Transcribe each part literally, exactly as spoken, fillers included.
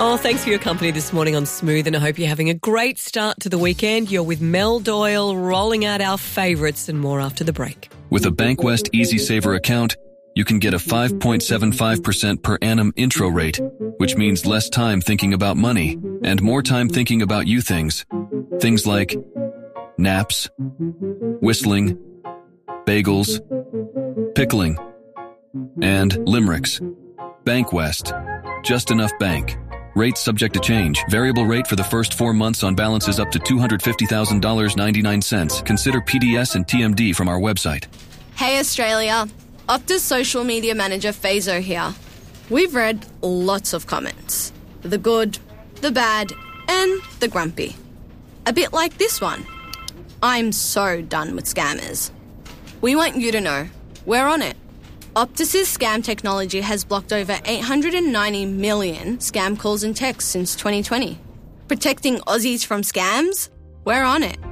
Oh, thanks for your company this morning on Smooth, and I hope you're having a great start to the weekend. You're with Mel Doyle, rolling out our favourites and more after the break. With a Bankwest Easy Saver account, you can get a five point seven five percent per annum intro rate, which means less time thinking about money and more time thinking about you things. Things like naps, whistling, bagels, pickling, and limericks. Bankwest. Just enough bank. Rates subject to change. Variable rate for the first four months on balances up to two hundred fifty thousand dollars and ninety-nine cents. Consider P D S and T M D from our website. Hey Australia, Optus social media manager Fazo here. We've read lots of comments. The good, the bad, and the grumpy. A bit like this one. I'm so done with scammers. We want you to know, we're on it. Optus's scam technology has blocked over eight hundred ninety million scam calls and texts since twenty twenty. Protecting Aussies from scams? We're on it.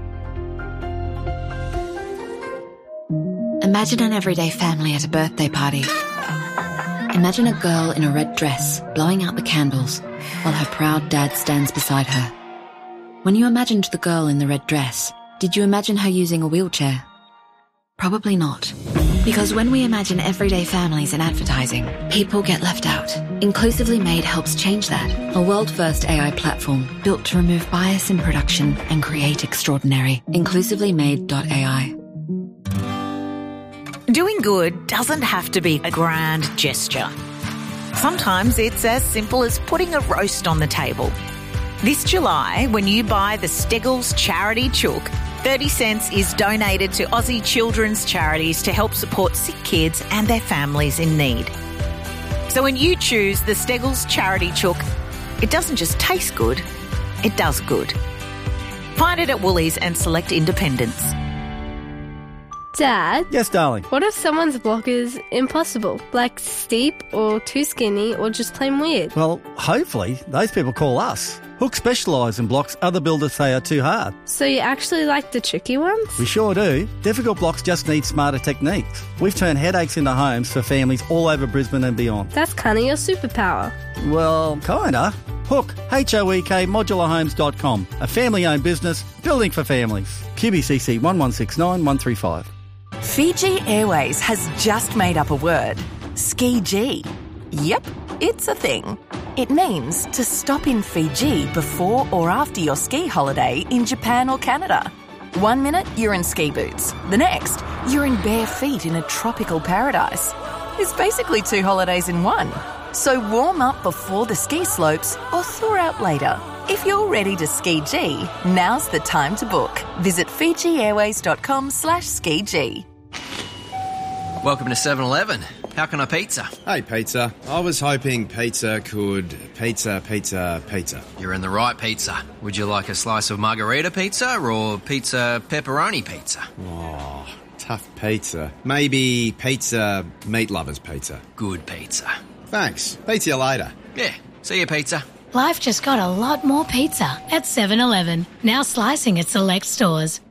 Imagine an everyday family at a birthday party. Imagine a girl in a red dress blowing out the candles while her proud dad stands beside her. When you imagined the girl in the red dress, did you imagine her using a wheelchair? Probably not. Because when we imagine everyday families in advertising, people get left out. Inclusively Made helps change that. A world-first A I platform built to remove bias in production and create extraordinary. inclusively made dot A I. Doing good doesn't have to be a grand gesture. Sometimes it's as simple as putting a roast on the table. This July, when you buy the Steggles Charity Chook, thirty cents is donated to Aussie children's charities to help support sick kids and their families in need. So when you choose the Steggles Charity Chook, it doesn't just taste good, it does good. Find it at Woolies and select independents. Dad? Yes, darling? What if someone's block is impossible, like steep or too skinny or just plain weird? Well, hopefully those people call us. Hook specialise in blocks other builders say are too hard. So you actually like the tricky ones? We sure do. Difficult blocks just need smarter techniques. We've turned headaches into homes for families all over Brisbane and beyond. That's kind of your superpower. Well, kinda. Hook, H O E K, modular homes dot com. A family-owned business, building for families. Q B C C one one six nine one three five. Fiji Airways has just made up a word. Ski-G. Yep, it's a thing. It means to stop in Fiji before or after your ski holiday in Japan or Canada. One minute, you're in ski boots. The next, you're in bare feet in a tropical paradise. It's basically two holidays in one. So warm up before the ski slopes or thaw out later. If you're ready to ski-G, now's the time to book. Visit fiji airways dot com slash ski G. Welcome to seven eleven. How can I pizza? Hey, pizza. I was hoping pizza could... Pizza, pizza, pizza. You're in the right pizza. Would you like a slice of margarita pizza or pizza pepperoni pizza? Oh, tough pizza. Maybe pizza meat lovers pizza. Good pizza. Thanks. Pizza you later. Yeah. See you, pizza. Life just got a lot more pizza at seven eleven. Now slicing at select stores.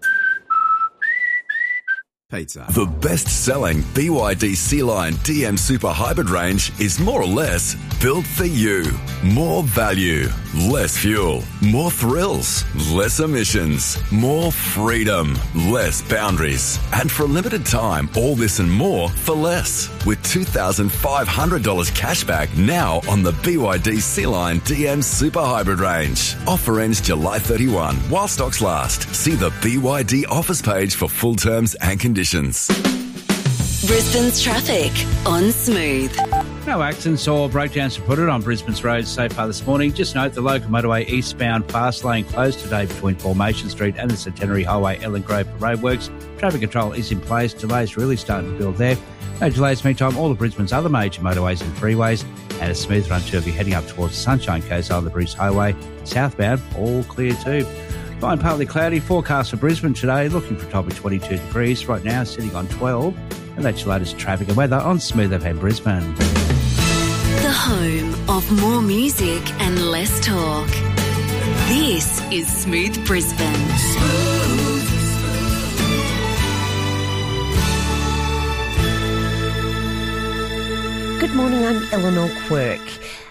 Pizza. The best-selling B Y D Sea-Line D M Super Hybrid range is more or less built for you. More value, less fuel, more thrills, less emissions, more freedom, less boundaries. And for a limited time, all this and more for less. With two thousand five hundred dollars cashback now on the B Y D Sea-Line D M Super Hybrid range. Offer ends July thirty-first while stocks last. See the B Y D offers page for full terms and conditions. Brisbane's traffic on Smooth. No accidents or breakdowns reported on Brisbane's roads so far this morning. Just note the local motorway eastbound fast lane closed today between Formation Street and the Centenary Highway Ellen Grove for roadworks. Traffic control is in place. Delays really starting to build there. No delays meantime. All of Brisbane's other major motorways and freeways and a smooth run too if you're heading up towards the Sunshine Coast on the Bruce Highway. Southbound, all clear too. Fine, partly cloudy. Forecast for Brisbane today, looking for a top of twenty-two degrees. Right now, sitting on twelve. And that's your latest traffic and weather on Smooth F M Brisbane. The home of more music and less talk. This is Smooth Brisbane. Smooth. Good morning, I'm Eleanor Quirk.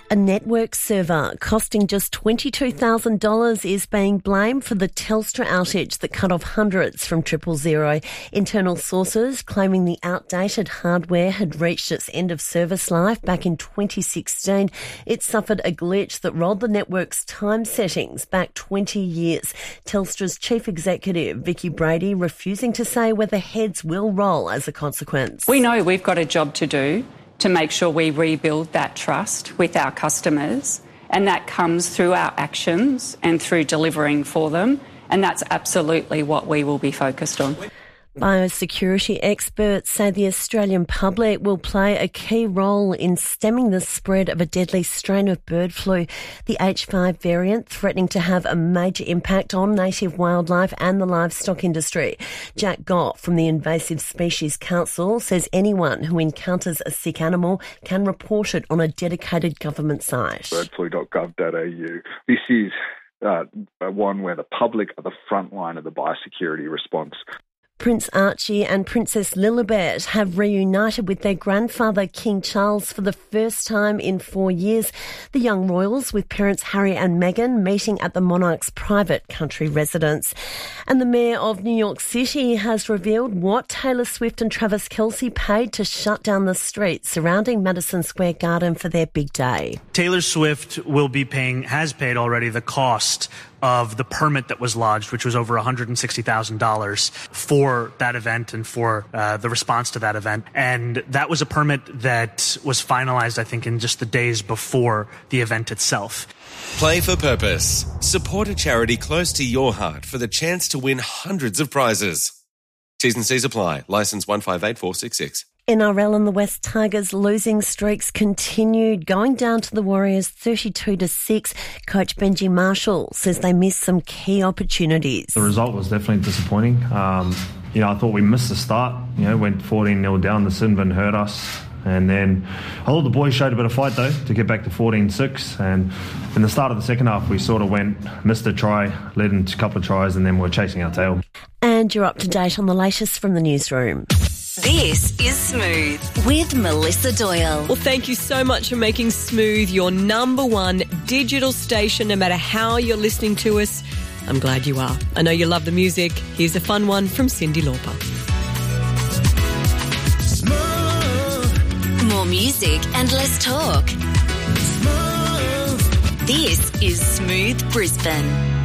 A network server costing just twenty-two thousand dollars is being blamed for the Telstra outage that cut off hundreds from triple zero. Internal sources claiming the outdated hardware had reached its end of service life back in twenty sixteen. It suffered a glitch that rolled the network's time settings back twenty years. Telstra's chief executive, Vicky Brady, refusing to say whether heads will roll as a consequence. We know we've got a job to do to make sure we rebuild that trust with our customers, and that comes through our actions and through delivering for them, and that's absolutely what we will be focused on. Biosecurity experts say the Australian public will play a key role in stemming the spread of a deadly strain of bird flu, the H five variant threatening to have a major impact on native wildlife and the livestock industry. Jack Gott from the Invasive Species Council says anyone who encounters a sick animal can report it on a dedicated government site. bird flu dot gov dot a u. This is uh, one where the public are the front line of the biosecurity response. Prince Archie and Princess Lilibet have reunited with their grandfather, King Charles, for the first time in four years. The young royals, with parents Harry and Meghan, meeting at the monarch's private country residence. And the mayor of New York City has revealed what Taylor Swift and Travis Kelce paid to shut down the streets surrounding Madison Square Garden for their big day. Taylor Swift will be paying, has paid already, the cost of the permit that was lodged, which was over one hundred sixty thousand dollars for that event and for uh, the response to that event. And that was a permit that was finalized, I think, in just the days before the event itself. Play for purpose. Support a charity close to your heart for the chance to win hundreds of prizes. T's and C's apply. Licence one five eight four six six. N R L and the West Tigers losing streaks continued, going down to the Warriors thirty-two to six. Coach Benji Marshall says they missed some key opportunities. The result was definitely disappointing. Um, you know, I thought we missed the start. You know, went fourteen nil down. The Sinbin hurt us. And then I thought the boys showed a bit of fight, though, to get back to fourteen six. And in the start of the second half, we sort of went, missed a try, led into a couple of tries, and then we're chasing our tail. And you're up to date on the latest from the newsroom. This is Smooth with Melissa Doyle. Well, thank you so much for making Smooth your number one digital station, no matter how you're listening to us. I'm glad you are. I know you love the music. Here's a fun one from Cyndi Lauper. More music and less talk. This is Smooth Brisbane.